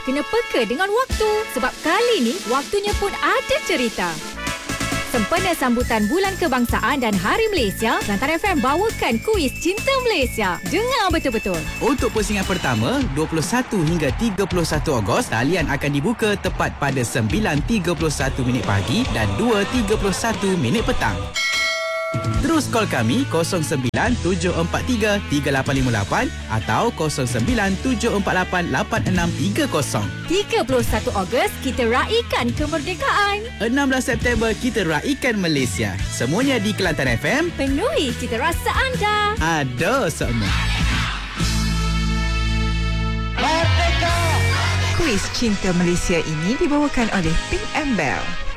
kena peka dengan waktu. Sebab kali ni, waktunya pun ada cerita. Sempena sambutan Bulan Kebangsaan dan Hari Malaysia, Kelantan FM bawakan kuis Cinta Malaysia. Dengar betul-betul. Untuk pusingan pertama, 21 hingga 31 Ogos, talian akan dibuka tepat pada 9.31 minit pagi dan 2.31 petang. Terus call kami 09-743-3858 atau 09-748-8630. 31 Ogos, kita raikan kemerdekaan. 16 September, kita raikan Malaysia. Semuanya di Kelantan FM. Penuhi cita rasa anda. Ada semua. Merdeka! Kuis Cinta Malaysia ini dibawakan oleh Pink and Bell.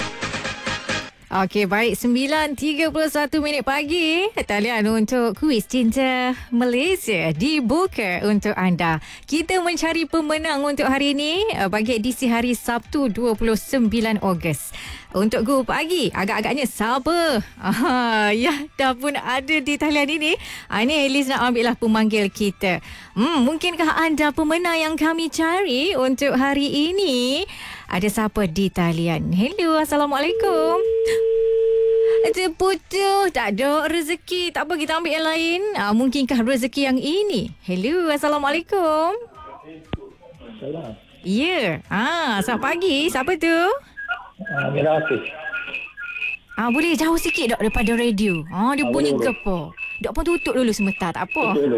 Okey, baik. 9.31 pagi. Talian untuk kuis Cinta Malaysia dibuka untuk anda. Kita mencari pemenang untuk hari ini bagi edisi hari Sabtu 29 Ogos. Untuk Go Pagi, agak-agaknya sabar. Ya, dah pun ada di talian ini. Ini Elis nak ambil lah pemanggil kita. Mungkinkah anda pemenang yang kami cari untuk hari ini? Ada siapa di talian? Hello, Assalamualaikum. Terputus. Tak ada rezeki. Tak apa, kita ambil yang lain. Mungkinkah rezeki yang ini? Hello, Assalamualaikum. Salam. Ya. Selamat pagi. Siapa tu? Mira Hafiz. Boleh jauh sikit tak daripada radio? Dia bunyi boleh. gepo. Dok pun tutup dulu sebentar. Tak apa. Tutup dulu.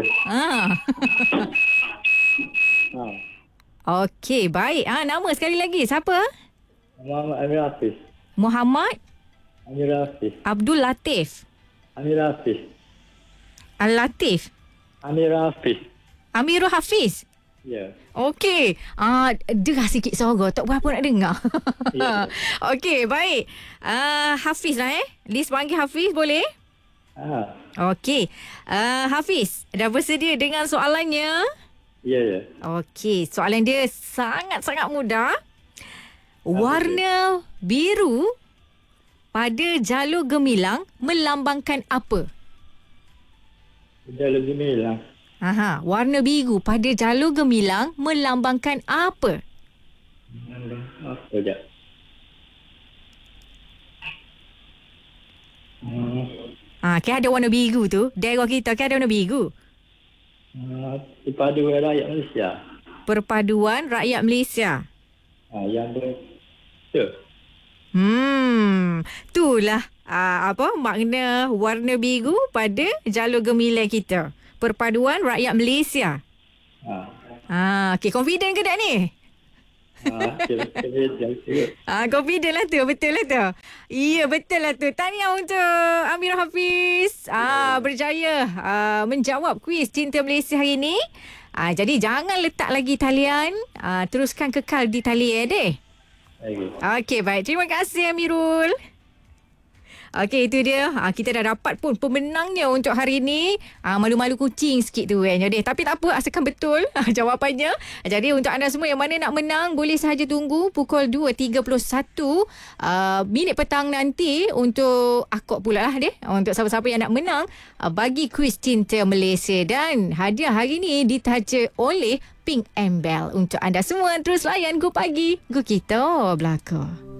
Okey, baik. Nama sekali lagi. Siapa? Muhammad Amir Hafiz. Muhammad Amir Hafiz. Abdul Latif. Amir Hafiz. Al-Latif. Amir Hafiz. Amirul Hafiz. Ya. Okey. Derah sikit suara. Tak berapa nak dengar. Ya. Okey, baik. Hafiz lah Liz panggil Hafiz, boleh? Okey. Hafiz, dah bersedia dengan soalannya? Ya. Okey, soalan dia sangat-sangat mudah. Warna biru pada jalur gemilang melambangkan apa? Dah lebih hilang. Warna biru pada jalur gemilang melambangkan apa? Apa je? Kan ada warna biru tu. Daerah kita kan ada warna biru. Perpaduan rakyat Malaysia. Perpaduan Rakyat Malaysia. Yang betul. Itulah makna warna biru pada jalur gemilang kita. Perpaduan Rakyat Malaysia. Okey, confident ke tak ni? Confident lah tu. Betul lah tu. Ya, betul lah tu. Tahniah untuk Amir Hafiz. Berjaya menjawab kuis Cinta Malaysia hari ini. Jadi jangan letak lagi talian. Teruskan kekal di talian deh. Okey, baik. Terima kasih Amirul. Okey, itu dia. Kita dah dapat pun pemenangnya untuk hari ini. Malu-malu kucing sikit tu kan. Jadi, tapi tak apa, asalkan betul jawapannya. Jadi, untuk anda semua yang mana nak menang, boleh sahaja tunggu pukul 2.31 minit petang nanti untuk akok pula lah deh. Untuk siapa-siapa yang nak menang bagi kuis Cinta Malaysia. Dan hadiah hari ini ditaja oleh Pink and Bell. Untuk anda semua, terus layan Go Pagi. Go kita belakang.